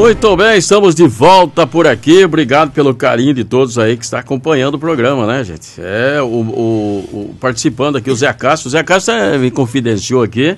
Muito bem, estamos de volta por aqui. Obrigado pelo carinho de todos aí que está acompanhando o programa, né, gente? Participando aqui, o Zé Castro. O Zé Castro me confidenciou aqui.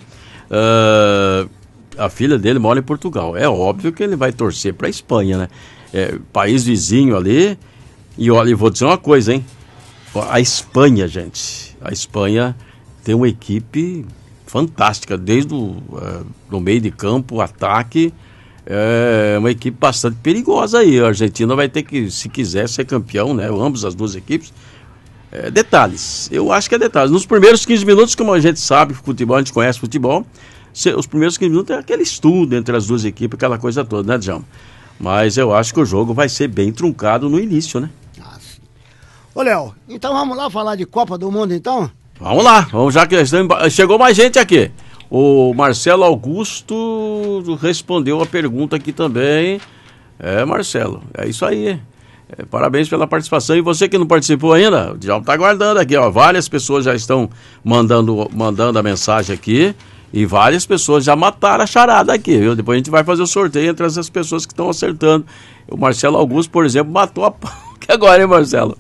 A filha dele mora em Portugal. É óbvio que ele vai torcer para a Espanha, né? País vizinho ali. E olha, eu vou dizer uma coisa, hein? A Espanha, gente. A Espanha tem uma equipe fantástica, desde o meio de campo, o ataque. É uma equipe bastante perigosa aí. A Argentina vai ter que, se quiser, ser campeão, né? Ambas as duas equipes. Detalhes. Eu acho que é detalhes. Nos primeiros 15 minutos, como a gente sabe futebol, a gente conhece futebol, os primeiros 15 minutos é aquele estudo entre as duas equipes, aquela coisa toda, né, Djalma? Mas eu acho que o jogo vai ser bem truncado no início, né? Ô, Léo, então vamos lá falar de Copa do Mundo, então? Vamos lá, já que chegou mais gente aqui. O Marcelo Augusto respondeu a pergunta aqui também. Marcelo, é isso aí. Parabéns pela participação. E você que não participou ainda, já está aguardando aqui, ó. Várias pessoas já estão mandando a mensagem aqui. E várias pessoas já mataram a charada aqui, viu? Depois a gente vai fazer o sorteio entre essas pessoas que estão acertando. O Marcelo Augusto, por exemplo, matou a pau. Que agora, hein, Marcelo?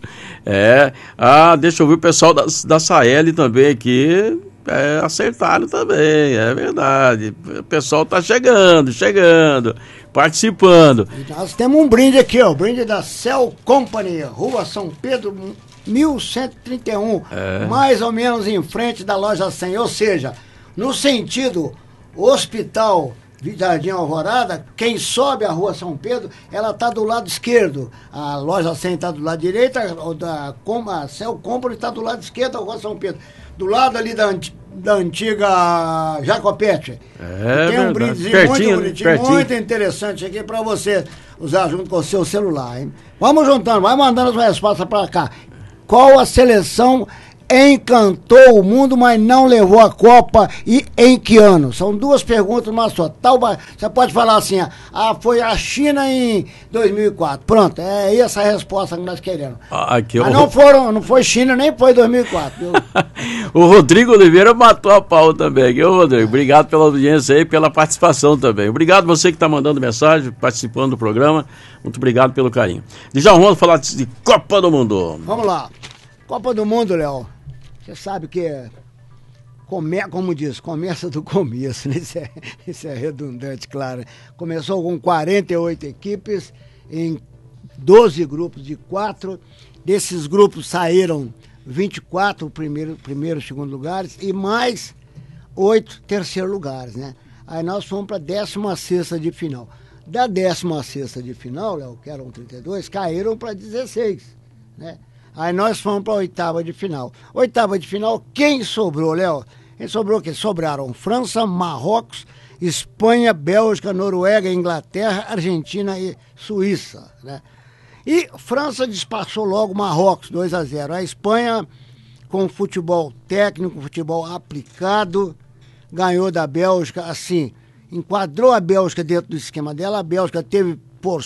Deixa eu ver o pessoal da Saeli também aqui. Acertaram também, é verdade. O pessoal tá chegando, participando. E nós temos um brinde aqui, ó. O brinde da Cell Company, Rua São Pedro, 1131. Mais ou menos em frente da loja 100. Ou seja, no sentido Hospital Jardim Alvorada, quem sobe a Rua São Pedro, ela tá do lado esquerdo. A loja 100 tá do lado direito, a Cell Company tá do lado esquerdo da Rua São Pedro. Do lado ali da antiga Jacopete. Tem um brindezinho muito bonitinho, muito interessante aqui para você usar junto com o seu celular, hein? Vamos juntando, vai mandando as respostas para cá. Qual a seleção encantou o mundo, mas não levou a Copa, e em que ano? São duas perguntas, uma só. Você pode falar assim, foi a China em 2004. Pronto, é essa a resposta que nós queremos. Mas não foi China, nem foi 2004. Viu? O Rodrigo Oliveira matou a pau também. Viu, Rodrigo? Obrigado pela audiência aí, pela participação também. Obrigado você que está mandando mensagem, participando do programa. Muito obrigado pelo carinho. Já vamos falar de Copa do Mundo. Vamos lá. Copa do Mundo, Léo. Você sabe que como diz, começa do começo, né? Isso é redundante, claro. Começou com 48 equipes em 12 grupos de 4. Desses grupos saíram 24 primeiro e segundo lugares e mais 8 terceiro lugares, né? Aí nós fomos para a 16ª de final. Da 16ª de final, Léo, que eram 32, caíram para 16, né? Aí nós fomos para a 8ª de final. 8ª de final, quem sobrou, Léo? Quem sobrou? Sobraram França, Marrocos, Espanha, Bélgica, Noruega, Inglaterra, Argentina e Suíça, né? E França despachou logo Marrocos, 2-0. A Espanha, com futebol técnico, futebol aplicado, ganhou da Bélgica, assim, enquadrou a Bélgica dentro do esquema dela. A Bélgica teve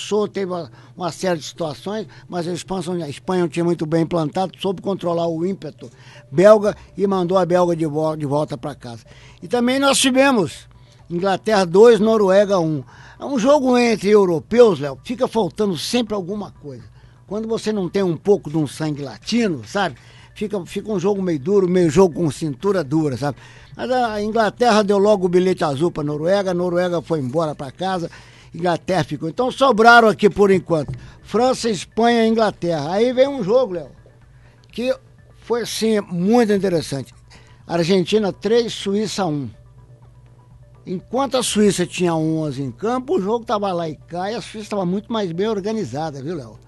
uma série de situações, mas a Espanha tinha muito bem implantado, soube controlar o ímpeto belga e mandou a belga de volta para casa. E também nós tivemos Inglaterra 2, Noruega 1. É um jogo entre europeus, Léo, fica faltando sempre alguma coisa. Quando você não tem um pouco de um sangue latino, sabe? Fica um jogo meio duro, meio jogo com cintura dura, sabe? Mas a Inglaterra deu logo o bilhete azul para a Noruega foi embora para casa, Inglaterra ficou. Então sobraram aqui por enquanto França, Espanha e Inglaterra. Aí vem um jogo, Léo, que foi assim muito interessante. Argentina 3, Suíça 1. Enquanto a Suíça tinha 11 em campo, o jogo estava lá e cá, e a Suíça estava muito mais bem organizada, viu, Léo?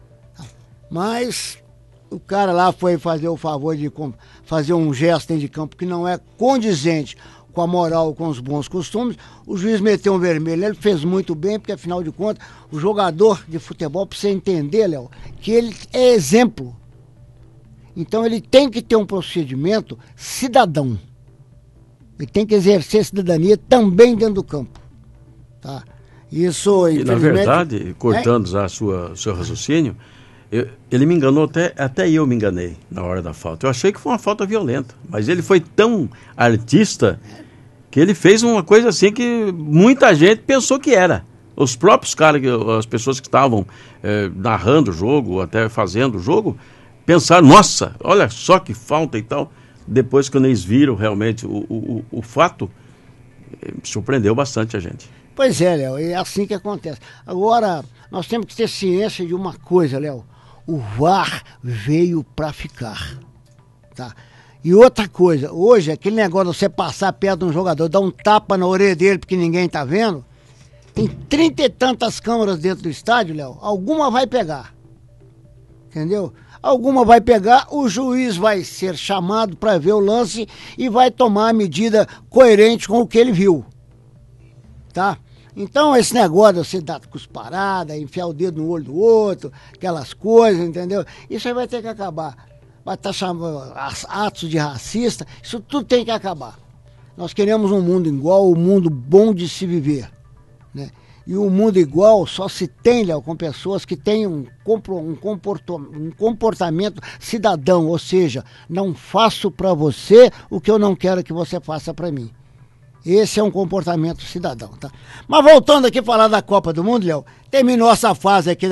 Mas o cara lá foi fazer o favor de fazer um gesto dentro de campo que não é condizente com a moral, com os bons costumes. O juiz meteu um vermelho, ele fez muito bem, porque afinal de contas, o jogador de futebol, para você entender, Léo, que ele é exemplo. Então ele tem que ter um procedimento cidadão. Ele tem que exercer cidadania também dentro do campo. Tá? Isso, e na verdade, cortando já seu raciocínio, ele me enganou, até eu me enganei na hora da falta. Eu achei que foi uma falta violenta, mas ele foi tão artista que ele fez uma coisa assim que muita gente pensou que era. Os próprios caras, as pessoas que estavam narrando o jogo, até fazendo o jogo, pensaram, nossa, olha só que falta e tal. Depois, quando eles viram realmente o fato, surpreendeu bastante a gente. Pois é, Léo, é assim que acontece. Agora, nós temos que ter ciência de uma coisa, Léo. O VAR veio para ficar, tá? E outra coisa, hoje, aquele negócio de você passar perto de um jogador, dar um tapa na orelha dele porque ninguém tá vendo, tem 30 e tantas câmeras dentro do estádio, Léo, alguma vai pegar, entendeu? Alguma vai pegar, o juiz vai ser chamado para ver o lance e vai tomar a medida coerente com o que ele viu, tá? Então, esse negócio de você dar cusparada, enfiar o dedo no olho do outro, aquelas coisas, entendeu? Isso aí vai ter que acabar. Vai estar chamando atos de racista, isso tudo tem que acabar. Nós queremos um mundo igual, um mundo bom de se viver, né? E o mundo igual só se tem, Léo, com pessoas que têm um comportamento cidadão, ou seja, não faço para você o que eu não quero que você faça para mim. Esse é um comportamento cidadão, tá? Mas voltando aqui a falar da Copa do Mundo, Léo, terminou essa fase aqui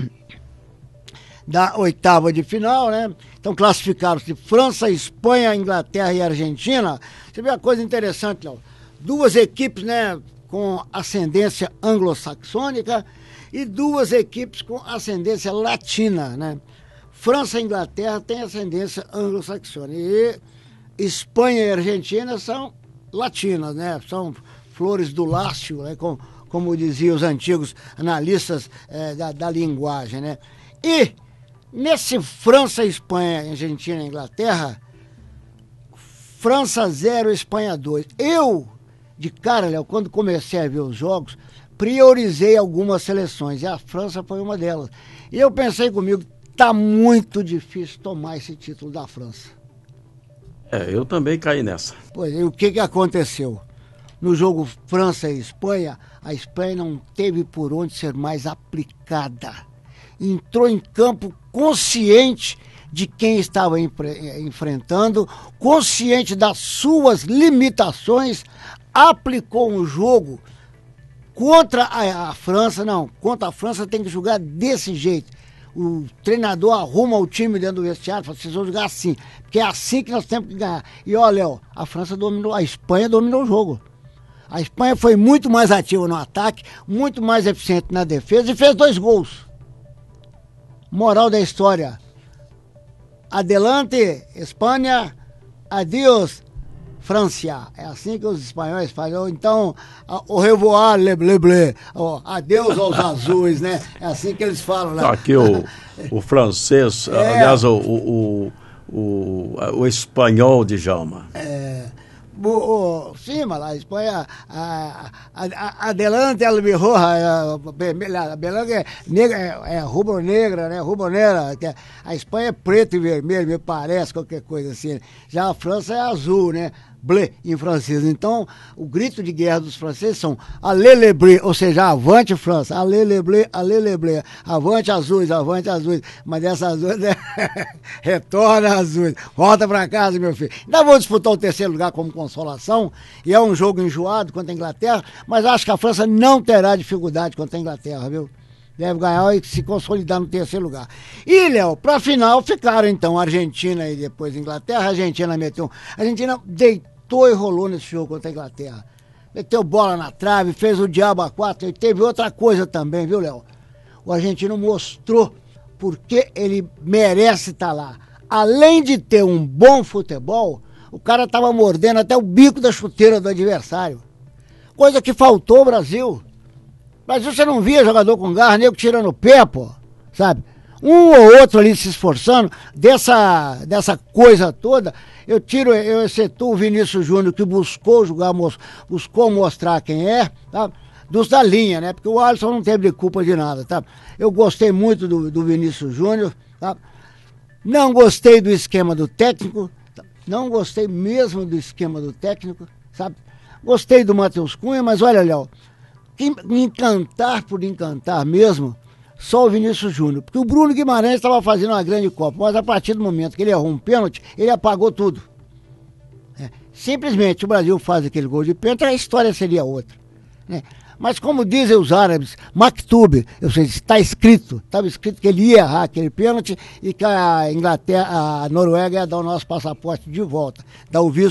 da oitava de final, né? Então classificaram-se França, Espanha, Inglaterra e Argentina. Você vê uma coisa interessante, Léo. Duas equipes, né, com ascendência anglo-saxônica e duas equipes com ascendência latina, né? França e Inglaterra têm ascendência anglo-saxônica e Espanha e Argentina são latinas, né? São flores do lácio, né? Como diziam os antigos analistas da linguagem, né? E nesse França, Espanha, Argentina e Inglaterra, França 0, Espanha 2. Eu, de cara, Léo, quando comecei a ver os jogos, priorizei algumas seleções e a França foi uma delas. E eu pensei comigo, tá muito difícil tomar esse título da França. Eu também caí nessa. Pois, e o que aconteceu? No jogo França e Espanha, a Espanha não teve por onde ser mais aplicada. Entrou em campo consciente de quem estava enfrentando, consciente das suas limitações, aplicou um jogo contra a França. Não, contra a França tem que jogar desse jeito. O treinador arruma o time dentro do vestiário, fala, vocês vão jogar assim, porque é assim que nós temos que ganhar. E olha, Léo, a França dominou, a Espanha dominou o jogo. A Espanha foi muito mais ativa no ataque, muito mais eficiente na defesa e fez 2 gols. Moral da história. Adelante, Espanha, adiós, França. É assim que os espanhóis fazem. Então, au revoir, le bleu bleu. Adeus aos azuis, né? É assim que eles falam. Né? Aqui o francês, aliás, o espanhol, Djalma. Sim, mas a Espanha, adelante el mejor, a Belanga é negra, é rubro-negra, né? Rubro-negra, a Espanha é preto e vermelho, me parece, qualquer coisa assim. Já a França é azul, né? Bleu em francês. Então, o grito de guerra dos franceses são allez les bleus, ou seja, avante França, allez les bleus, avante azuis, mas dessa azuis, retorna azuis, volta pra casa, meu filho. Ainda vou disputar o 3º lugar como consolação, e é um jogo enjoado contra a Inglaterra, mas acho que a França não terá dificuldade contra a Inglaterra, viu? Deve ganhar e se consolidar no 3º lugar. E, Léo, pra final ficaram então Argentina e depois Inglaterra. A Argentina deitou e rolou nesse jogo contra a Inglaterra. Meteu bola na trave, fez o diabo a 4 e teve outra coisa também, viu, Léo? O argentino mostrou porque ele merece estar lá. Além de ter um bom futebol, o cara tava mordendo até o bico da chuteira do adversário. Coisa que faltou ao Brasil. Mas você não via jogador com garra, nego tirando o pé, pô, sabe? Um ou outro ali se esforçando, dessa coisa toda, eu excetuo o Vinícius Júnior, que buscou jogar, buscou mostrar quem é, tá? Dos da linha, né? Porque o Alisson não teve culpa de nada, tá? Eu gostei muito do Vinícius Júnior, tá? Não gostei do esquema do técnico, tá? Não gostei mesmo do esquema do técnico, sabe? Gostei do Matheus Cunha, mas olha, Léo, encantar por encantar mesmo, só o Vinícius Júnior. Porque o Bruno Guimarães estava fazendo uma grande Copa, mas a partir do momento que ele errou um pênalti, ele apagou tudo. Simplesmente o Brasil faz aquele gol de pênalti, a história seria outra. Né? Mas como dizem os árabes, maktub, estava escrito que ele ia errar aquele pênalti e que a Noruega ia dar o nosso passaporte de volta, dar o visto